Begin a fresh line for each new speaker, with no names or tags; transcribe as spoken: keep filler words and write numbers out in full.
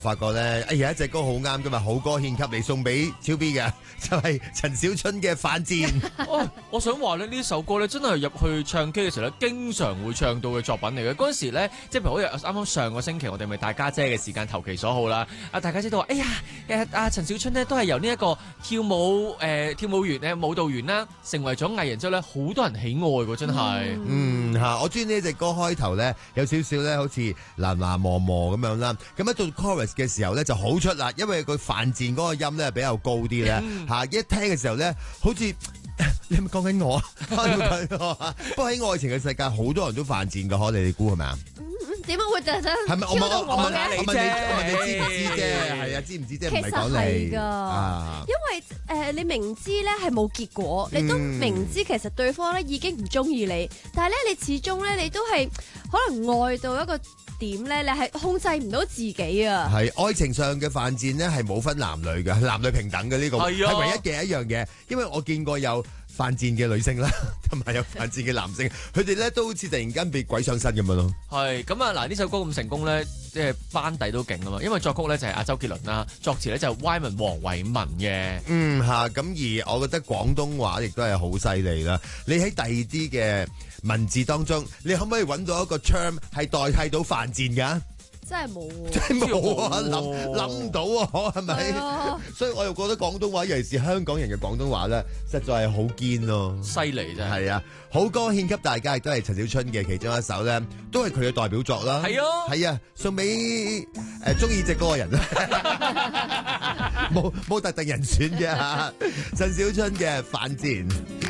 發覺咧，哎呀，一隻歌好啱今日好歌獻給你，送俾超 B 嘅，就係陳小春嘅《犯賤》。
哦，我想話咧，呢首歌咧真係入去唱 K 嘅時候咧，經常會唱到嘅作品嚟嘅。嗰陣時咧，即係譬如好似啱啱上個星期，我哋咪大家姐嘅時間投其所好啦。啊，大家姐都話，哎呀，誒阿陳小春咧都係由呢一個跳舞誒、呃、跳舞員咧舞蹈員啦，成為咗藝人之後咧，好多人喜愛喎，真係。
嗯嚇，我中意呢隻歌開頭咧，有少少咧好似藍藍磨磨咁樣啦。咁一到 chorus 嘅時候咧就好出啦，因為佢犯賤嗰個音咧比較高啲咧嚇，一聽嘅時候咧好似你係咪講緊我啊？不過喺愛情嘅世界，好多人都犯賤㗎，可你哋估係咪啊？
點解會突然間
係咪我問我問
嘅？
我問你我問你知唔知啫？係啊，知唔知啫？唔係講你
其實係㗎，
啊，
因為誒、呃、你明知咧係冇結果，你都明知其實對方咧已經唔中意你，但係咧你始終咧你都係可能愛到一個點咧，你係控制唔到自己啊！
係愛情上嘅犯賤咧係冇分男女嘅，男女平等嘅呢個係
係啊
唯一嘅一樣嘢，因為我見過有犯賤嘅女性啦，同埋有犯賤嘅男性，佢哋咧都好似突然間被鬼上身咁樣咯。
係咁啊！嗱，呢首歌咁成功咧，即係班底都勁啊嘛。因為作曲咧就係阿周杰倫啦，作詞咧就係 Wyman 黃偉文嘅。
嗯嚇，咁而我覺得廣東話亦都係好犀利啦。你喺第二啲嘅文字當中，你可唔可以揾到一個 term 係代替到犯賤㗎？
真係冇喎，
真係冇啊，諗諗唔到啊，係咪？所以我又覺得廣東話，尤其是香港人嘅廣東話咧，實在係好堅咯，
犀利真係。
係啊，好歌獻給大家，亦都係陳小春嘅其中一首咧，都係佢嘅代表作啦。
係啊，
係啊，送俾誒中意隻歌嘅人啦，冇冇特定人選嘅嚇，陳小春嘅《犯賤》。